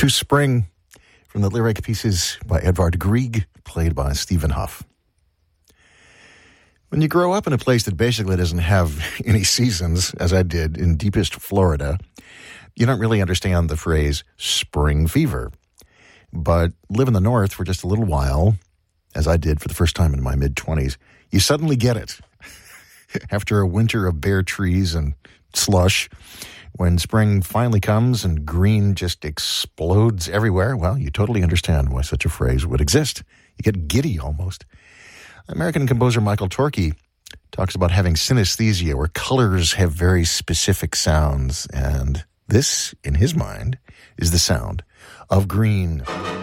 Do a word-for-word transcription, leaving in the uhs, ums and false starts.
To Spring, from the lyric pieces by Edvard Grieg, played by Stephen Huff. When you grow up in a place that basically doesn't have any seasons, as I did in deepest Florida, you don't really understand the phrase spring fever. But live in the north for just a little while, as I did for the first time in my mid-twenties, you suddenly get it. After a winter of bare trees and slush, when spring finally comes and green just explodes everywhere, well, you totally understand why such a phrase would exist. You get giddy almost. American composer Michael Torke talks about having synesthesia, where colors have very specific sounds, and this, in his mind, is the sound of green.